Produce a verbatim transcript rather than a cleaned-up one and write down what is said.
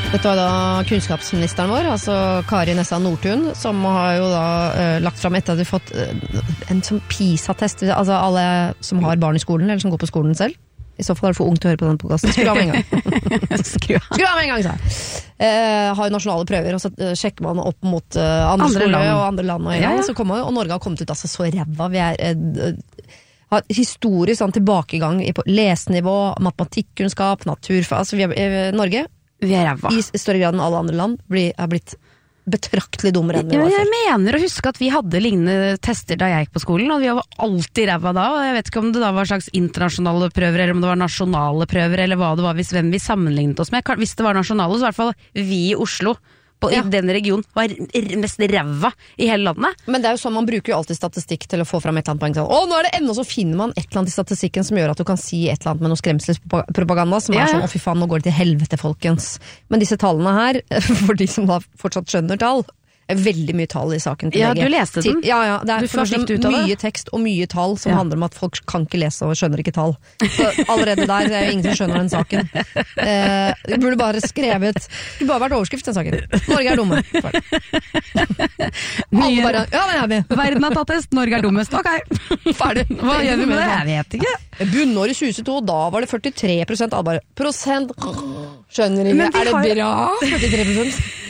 Dette var da kunnskapsministeren vår, altså Kari Nessa Nordtun, som har jo da uh, lagt frem etter at vi har fått uh, en sånn PISA-test, altså alle som har barn i skolen, eller som går på skolen selv. I så fall er det for ung til å høre på den podcasten. Skru av med en gang. Skru av. Skru av med en gang, sa jeg. Uh, har jo nasjonale prøver, og så uh, sjekker man opp mot uh, andre, andre skoler og andre land. Og, ja, ja. Så kommer, og Norge har kommet ut altså, så ræva. Vi er... Uh, har historisk sånn, tilbakegang i lesenivå, matematikkunnskap, naturfag. Altså, vi er, uh, Norge... Vi er ræva. I større grad enn alle andre land blir, er blitt betraktelig dummere enn vi var før. Jeg mener å huske at vi hadde lignende tester da jeg gikk på skolen, og vi var alltid ræva da, og jeg vet ikke om det da var slags internasjonale prøver, eller om det var nasjonale prøver, eller hva det var, hvis hvem vi sammenlignet oss med. Hvis det var nasjonale, så i hvert fall vi i Oslo, på, ja. I den regionen, var mest ræva i hele landet. Men det er jo sånn, man bruker jo alltid statistikk til å få fram et eller annet poeng. Sånn, å, nå er det enda, så finner man et eller annet i statistikken som gjør at du kan si et eller annet med noe skremselspropaganda, som ja. Er sånn, å fy faen, nå går det til helvete, folkens. Men disse tallene her, for de som da fortsatt skjønner tall, er veldig mye tall i saken til ja, V G. Ja, du leste den. Ja, ja, det er du fikk ut av det. Mye tekst og mye tall som ja. Handler om at folk kan ikke lese og skjønner ikke tall. Så allerede der er jo ingen som skjønner den saken. Eh, det burde bare skrevet, det burde bare vært overskrift den saken. Norge er dumme. Alle bare, ja, det er vi. Verden har tatt test, Norge er dummest. Ok, ferdig. Hva gjør vi med det? Jeg vet ikke. Bunnår i tjue tjueto, da var det førtitre prosent alle bare, prosent, skjønner ikke, er det har... bra? førtitre prosent